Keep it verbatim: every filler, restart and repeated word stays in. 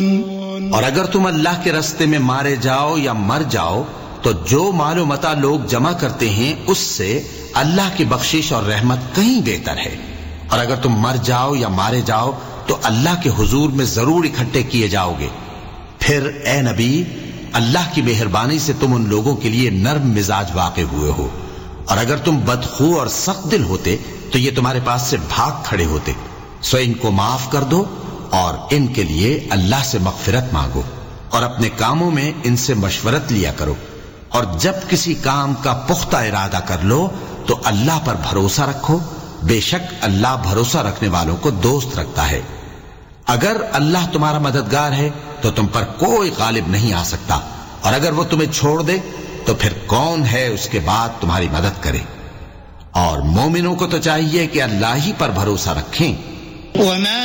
और अगर तुम अल्लाह के रास्ते में मारे जाओ या मर जाओ तो जो मालो मता लोग जमा करते हैं उससे अल्लाह की बख्शिश और रहमत कहीं बेहतर है। और अगर तुम मर जाओ या मारे जाओ तो अल्लाह के हुजूर में जरूर इकट्ठे किए जाओगे। फिर ए नबी, अल्लाह की मेहरबानी से तुम उन लोगों के लिए नर्म मिजाज वाक़े हुए हो, और अगर तुम बदखू और सख्त दिल होते तो ये तुम्हारे पास से भाग खड़े होते। सो इनको माफ कर दो और इनके लिए अल्लाह से मगफिरत मांगो और अपने कामों में इनसे मशवरत लिया करो। और जब किसी काम का पुख्ता इरादा कर लो तो अल्लाह पर भरोसा रखो, बेशक अल्लाह भरोसा रखने वालों को दोस्त रखता है। अगर अल्लाह तुम्हारा मददगार है तो तुम पर कोई गालिब नहीं आ सकता, और अगर वो तुम्हें छोड़ दे तो फिर कौन है उसके बाद तुम्हारी मदद करे। और मोमिनों को तो चाहिए कि अल्लाह ही पर भरोसा रखें।